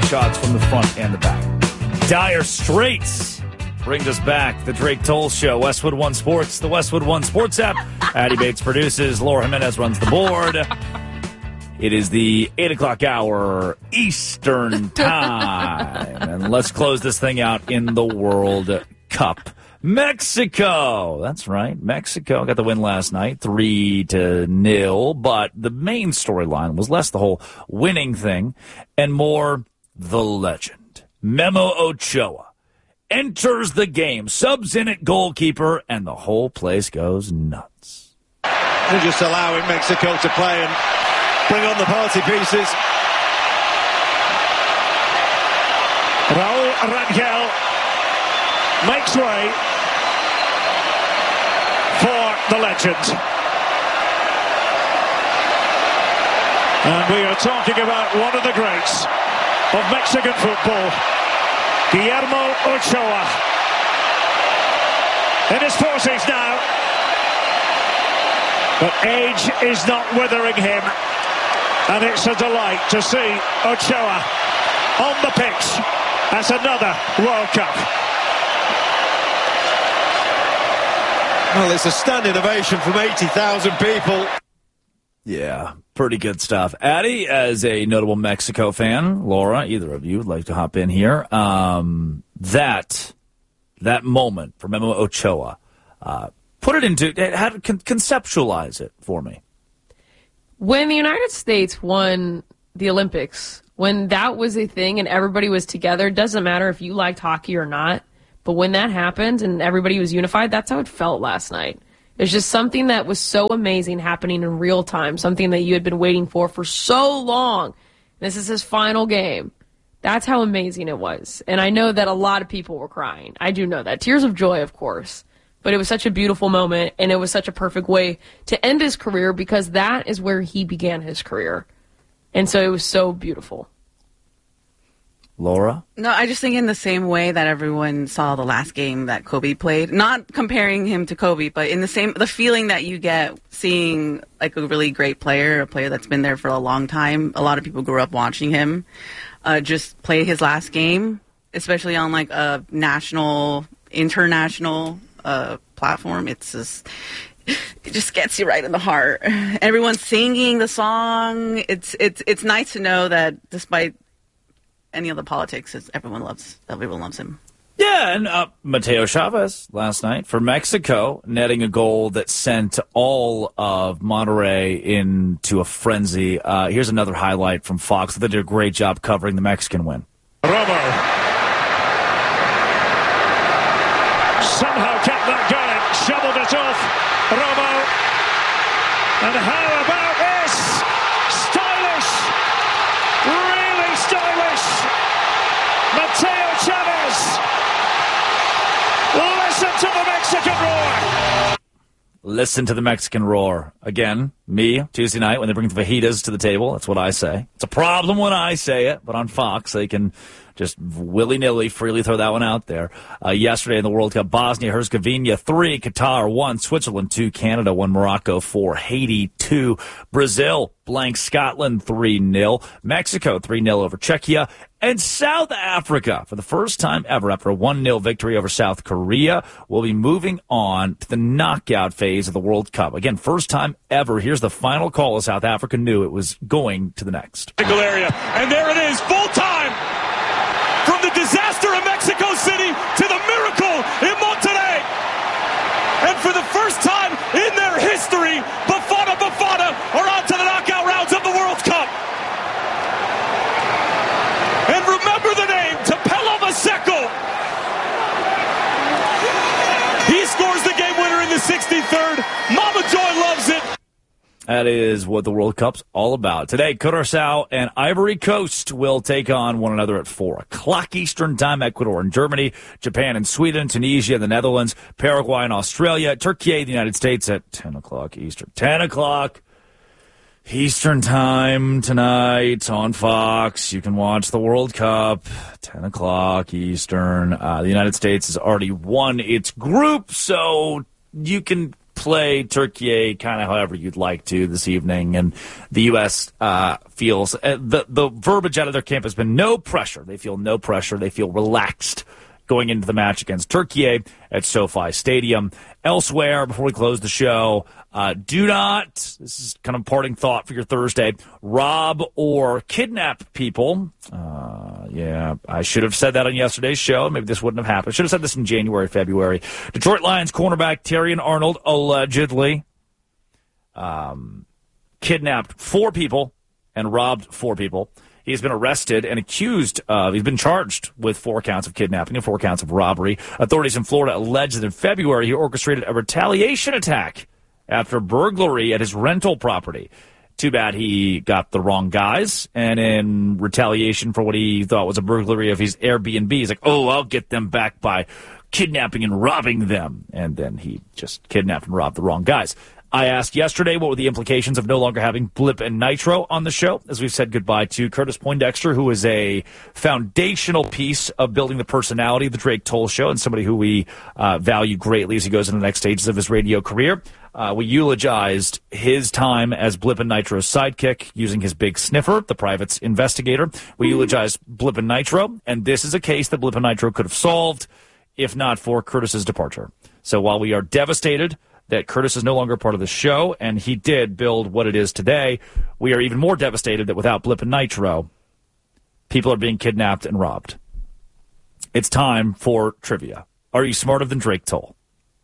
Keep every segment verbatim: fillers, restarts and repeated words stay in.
shots from the front and the back. Dire Straits brings us back. The Drake Toll Show, Westwood One Sports, the Westwood One Sports app. Addie Bates produces. Laura Jimenez runs the board. It is the eight o'clock hour Eastern time. And let's close this thing out in the World Cup. Mexico. That's right. Mexico got the win last night, three to nil. But the main storyline was less the whole winning thing and more the legend. Memo Ochoa enters the game, subs in at goalkeeper, and the whole place goes nuts. They're just allowing Mexico to play and bring on the party pieces. Raul Rangel makes way for the legend. And we are talking about one of the greats of Mexican football, Guillermo Ochoa. In his forties now, but age is not withering him. And it's a delight to see Ochoa on the pitch at another World Cup. Well, it's a standing ovation from eighty thousand people. Yeah, pretty good stuff. Addie, as a notable Mexico fan, Laura, either of you would like to hop in here. Um, that that moment for Memo Ochoa, uh, put it into, how to con- conceptualize it for me. When the United States won the Olympics, when that was a thing and everybody was together, doesn't matter if you liked hockey or not, but when that happened and everybody was unified, that's how it felt last night. It's just something that was so amazing happening in real time, something that you had been waiting for for so long. This is his final game. That's how amazing it was. And I know that a lot of people were crying. I do know that. Tears of joy, of course. But it was such a beautiful moment, and it was such a perfect way to end his career because that is where he began his career. And so it was so beautiful. Laura? No, I just think in the same way that everyone saw the last game that Kobe played, not comparing him to Kobe, but in the same, the feeling that you get seeing like a really great player, a player that's been there for a long time. A lot of people grew up watching him, uh, just play his last game, especially on like a national, international uh, platform. It's just, it just gets you right in the heart. Everyone's singing the song. It's, it's, it's nice to know that despite any of the politics, is everyone loves everyone loves him. Yeah, and uh, Mateo Chavez last night for Mexico, netting a goal that sent all of Monterrey into a frenzy. Uh, here's another highlight from Fox. They did a great job covering the Mexican win. Romo somehow kept that going, shoveled it off. Romo, and how about this? Stylish, really stylish. Mateo Chavez. Listen to the Mexican roar. Listen to the Mexican roar. Again, me, Tuesday night, when they bring the fajitas to the table, that's what I say. It's a problem when I say it, but on Fox, they can just willy-nilly, freely throw that one out there. Uh, yesterday in the World Cup, Bosnia-Herzegovina, three, Qatar, one, Switzerland, two, Canada, one, Morocco, four, Haiti, two, Brazil, blank Scotland, three nil, Mexico, three nil over Czechia, and South Africa, for the first time ever, after a one nil victory over South Korea, will be moving on to the knockout phase of the World Cup. Again, first time ever. Here's the final call as South Africa knew it was going to the next. Area. And there it is, full time. From the disaster in Mexico City to the miracle in Monterrey. And for the first time in their history, Bafana Bafana are on to the knockout rounds of the World Cup. And remember the name, Tapelo Maseko. He scores the game winner in the sixty-third. Mama Joy loves it. That is what the World Cup's all about. Today, Curaçao and Ivory Coast will take on one another at four o'clock Eastern Time. Ecuador and Germany, Japan and Sweden, Tunisia, the Netherlands, Paraguay and Australia, Turkey, the United States at ten o'clock Eastern. ten o'clock Eastern Time tonight on Fox. You can watch the World Cup, ten o'clock Eastern. Uh, the United States has already won its group, so you can play Turkey kind of however you'd like to this evening, and the U S uh, feels uh, the the verbiage out of their camp has been no pressure. They feel no pressure. They feel relaxed going into the match against Turkey at SoFi Stadium. Elsewhere, before we close the show, uh, do not, this is kind of parting thought for your Thursday, rob or kidnap people. Uh, yeah, I should have said that on yesterday's show. Maybe this wouldn't have happened. I should have said this in January, February. Detroit Lions cornerback Terrion Arnold allegedly um, kidnapped four people and robbed four people. He's been arrested and accused of, he's been charged with four counts of kidnapping and four counts of robbery. Authorities in Florida alleged that in February he orchestrated a retaliation attack after burglary at his rental property. Too bad he got the wrong guys, and in retaliation for what he thought was a burglary of his Airbnb, he's like, oh, I'll get them back by kidnapping and robbing them. And then he just kidnapped and robbed the wrong guys. I asked yesterday what were the implications of no longer having Blip and Nitro on the show, as we've said goodbye to Curtis Poindexter, who is a foundational piece of building the personality of the Drake Toll Show and somebody who we uh, value greatly as he goes into the next stages of his radio career. Uh, we eulogized his time as Blip and Nitro's sidekick using his big sniffer, the private's investigator. We eulogized Blip and Nitro, and this is a case that Blip and Nitro could have solved if not for Curtis's departure. So while we are devastated that Curtis is no longer part of the show, and he did build what it is today, we are even more devastated that without Blip and Nitro, people are being kidnapped and robbed. It's time for trivia. Are you smarter than Drake Toll?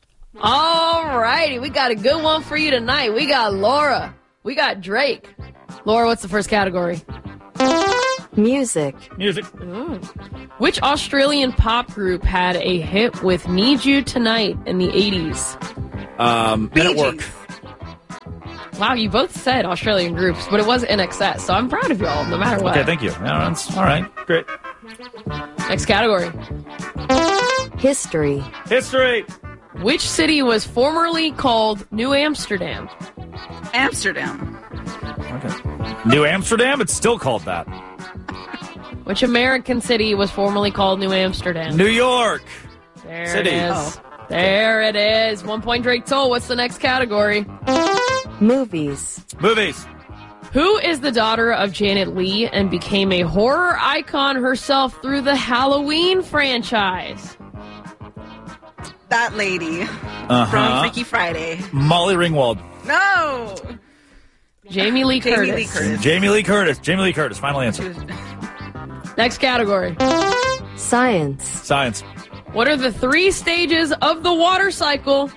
All righty, we got a good one for you tonight. We got Laura. We got Drake. Laura, what's the first category? Music. Music. Mm. Which Australian pop group had a hit with Need You Tonight in the eighties? Um, Men at Work. Wow, you both said Australian groups, but it was N X S, so I'm proud of y'all, no matter what. Okay, thank you. All right, all right, great. Next category. History. History. Which city was formerly called New Amsterdam? Amsterdam. Okay. New Amsterdam? It's still called that. Which American city was formerly called New Amsterdam? New York. There City. it is. Oh. There it is. One point Drake Toll. What's the next category? Movies. Movies. Who is the daughter of Janet Leigh and became a horror icon herself through the Halloween franchise? That lady Uh-huh. from Freaky Friday. Molly Ringwald. No! Jamie Lee Curtis. Jamie Lee Curtis. Jamie Lee Curtis. Jamie Lee Curtis. Final answer. Next category. Science. Science. What are the three stages of the water cycle?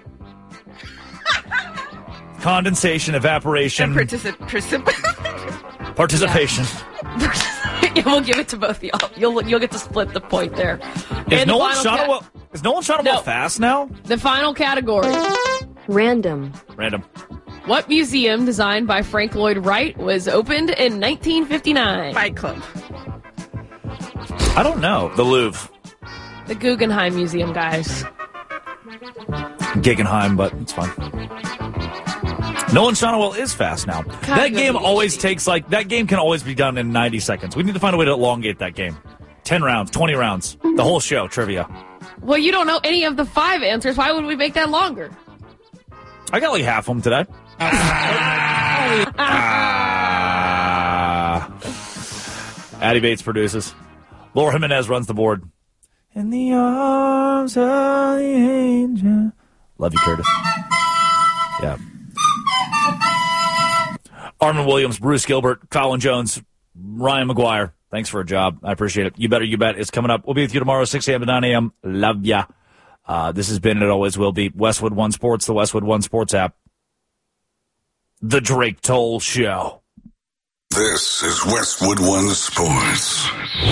Condensation, evaporation, And particip- particip- participation. Yeah, we'll give it to both of y'all. You'll you'll get to split the point there. Is And the Nolan final ca- Shotwell is Nolan Shotwell No. fast now? The final category. Random. Random. What museum designed by Frank Lloyd Wright was opened in nineteen fifty-nine? Fight Club. I don't know. The Louvre. The Guggenheim Museum, guys. Guggenheim, but it's fine. Nolan Shotwell is fast now. That game always takes like that game can always be done in ninety seconds. We need to find a way to elongate that game. Ten rounds, twenty rounds, the whole show trivia. Well, you don't know any of the five answers. Why would we make that longer? I got like half of them today. Ah. Addy Bates produces. Laura Jimenez runs the board. In the arms of the angel. Love you, Curtis. Yeah. Armin Williams, Bruce Gilbert, Colin Jones, Ryan McGuire. Thanks for a job. I appreciate it. You Better You Bet is coming up. We'll be with you tomorrow, six a.m. to nine a.m. Love ya. Uh, this has been, and it always will be, Westwood One Sports, the Westwood One Sports app. The Drake Toll Show. This is Westwood One Sports.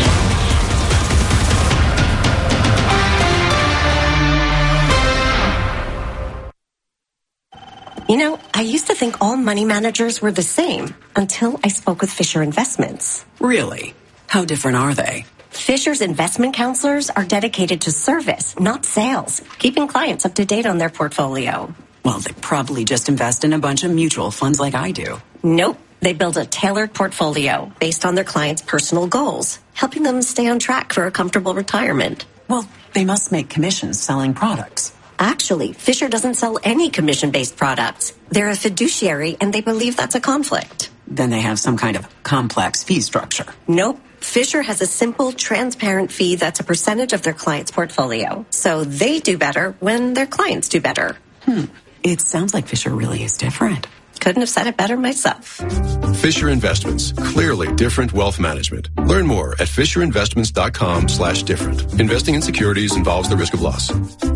You know, I used to think all money managers were the same until I spoke with Fisher Investments. Really? How different are they? Fisher's investment counselors are dedicated to service, not sales, keeping clients up to date on their portfolio. Well, they probably just invest in a bunch of mutual funds like I do. Nope. They build a tailored portfolio based on their clients' personal goals, helping them stay on track for a comfortable retirement. Well, they must make commissions selling products. Actually, Fisher doesn't sell any commission-based products. They're a fiduciary, and they believe that's a conflict. Then they have some kind of complex fee structure. Nope. Fisher has a simple, transparent fee that's a percentage of their client's portfolio. So they do better when their clients do better. Hmm. It sounds like Fisher really is different. Couldn't have said it better myself. Fisher Investments. Clearly different wealth management. Learn more at fisherinvestments.com slash different. Investing in securities involves the risk of loss.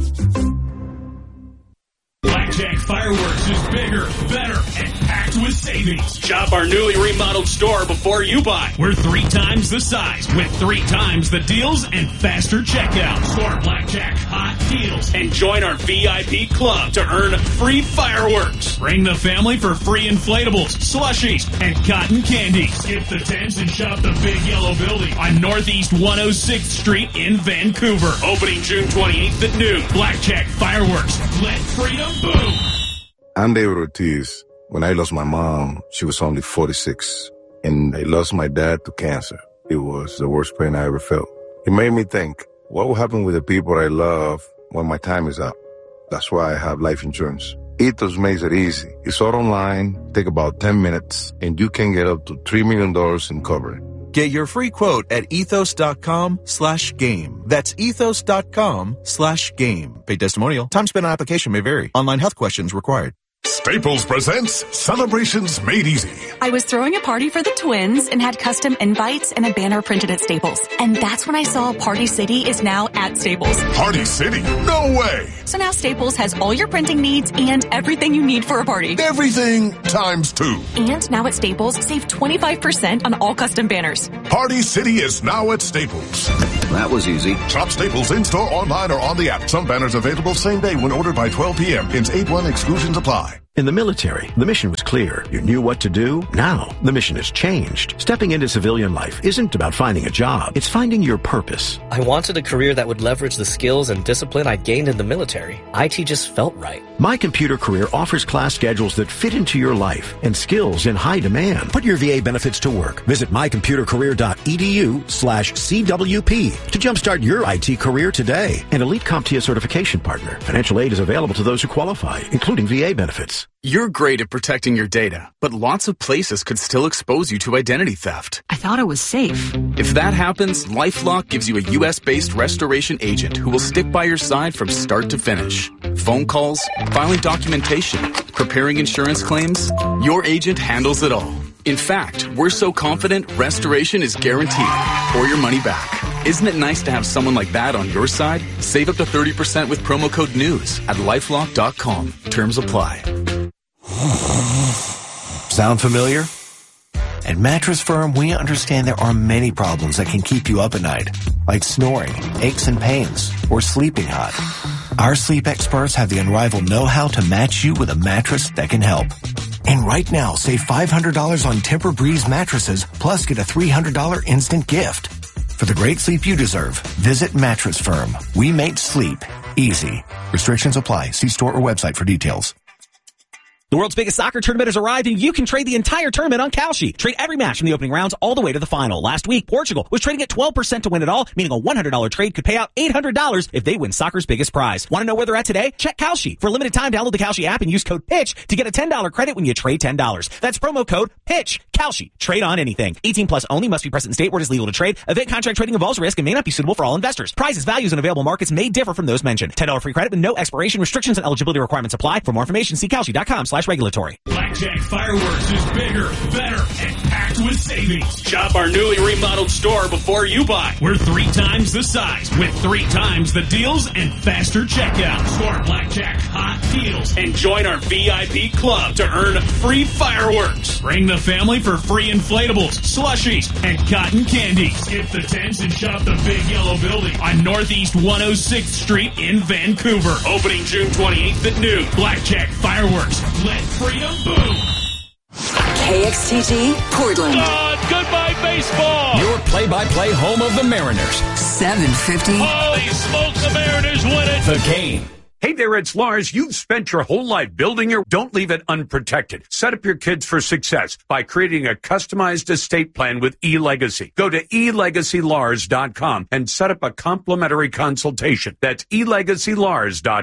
Blackjack Fireworks is bigger, better, and packed with savings. Shop our newly remodeled store before you buy. We're three times the size with three times the deals and faster checkout. Score Blackjack hot deals and join our V I P club to earn free fireworks. Bring the family for free inflatables, slushies, and cotton candy. Skip the tents and shop the big yellow building on Northeast one oh sixth Street in Vancouver. Opening June twenty-eighth at noon. Blackjack Fireworks. Let freedom boom. I'm David Ortiz. When I lost my mom, she was only forty-six. And I lost my dad to cancer. It was the worst pain I ever felt. It made me think, what will happen with the people I love when my time is up? That's why I have life insurance. Ethos makes it easy. It's all online, take about ten minutes, and you can get up to three million dollars in coverage. Get your free quote at ethos.com slash game. That's ethos.com slash game. Paid testimonial. Time spent on application may vary. Online health questions required. Staples presents Celebrations Made Easy. I was throwing a party for the twins and had custom invites and a banner printed at Staples. And that's when I saw Party City is now at Staples. Party City? No way! So now Staples has all your printing needs and everything you need for a party. Everything times two. And now at Staples, save twenty-five percent on all custom banners. Party City is now at Staples. That was easy. Shop Staples in-store, online, or on the app. Some banners available same day when ordered by twelve p.m. Ins eight one exclusions apply. In the military, the mission was clear. You knew what to do. Now, the mission has changed. Stepping into civilian life isn't about finding a job. It's finding your purpose. I wanted a career that would leverage the skills and discipline I gained in the military. I T just felt right. My Computer Career offers class schedules that fit into your life and skills in high demand. Put your V A benefits to work. Visit mycomputercareer.edu slash CWP to jumpstart your I T career today. An Elite CompTIA certification partner. Financial aid is available to those who qualify, including V A benefits. You're great at protecting your data, but lots of places could still expose you to identity theft. I thought it was safe. If that happens, LifeLock gives you a U S-based restoration agent who will stick by your side from start to finish. Phone calls, filing documentation, preparing insurance claims, your agent handles it all. In fact, we're so confident restoration is guaranteed or your money back. Isn't it nice to have someone like that on your side? Save up to thirty percent with promo code NEWS at lifelock dot com. Terms apply. Sound familiar? At Mattress Firm, we understand there are many problems that can keep you up at night, like snoring, aches and pains, or sleeping hot. Our sleep experts have the unrivaled know-how to match you with a mattress that can help. And right now, save five hundred dollars on Tempur-Breeze mattresses, plus get a three hundred dollars instant gift. For the great sleep you deserve, visit Mattress Firm. We make sleep easy. Restrictions apply. See store or website for details. The world's biggest soccer tournament has arrived, and you can trade the entire tournament on Kalshi. Trade every match from the opening rounds all the way to the final. Last week, Portugal was trading at twelve percent to win it all, meaning a one hundred dollars trade could pay out eight hundred dollars if they win soccer's biggest prize. Want to know where they're at today? Check Kalshi. For a limited time, download the Kalshi app and use code PITCH to get a ten dollars credit when you trade ten dollars. That's promo code PITCH. Kalshi. Trade on anything. eighteen plus only. Must be present in state where it is legal to trade. Event contract trading involves risk and may not be suitable for all investors. Prizes, values, and available markets may differ from those mentioned. ten dollars free credit with no expiration. Restrictions and eligibility requirements apply. For more information, see Kalshi.com slash regulatory. Blackjack Fireworks is bigger, better, and packed with savings. Shop our newly remodeled store before you buy. We're three times the size with three times the deals and faster checkout. Score Blackjack hot deals and join our V I P club to earn free fireworks. Bring the family for free inflatables, slushies, and cotton candy. Skip the tents and shop the big yellow building on Northeast one oh sixth Street in Vancouver. Opening June twenty-eighth at noon. Blackjack Fireworks. Let freedom boom. K X T G, Portland. God, goodbye baseball. Your play-by-play home of the Mariners. seven fifty. Holy smokes, the Mariners win it. The Game. Hey there, it's Lars. You've spent your whole life building your... Don't leave it unprotected. Set up your kids for success by creating a customized estate plan with eLegacy. Go to e legacy lars dot com and set up a complimentary consultation. That's e legacy lars dot com.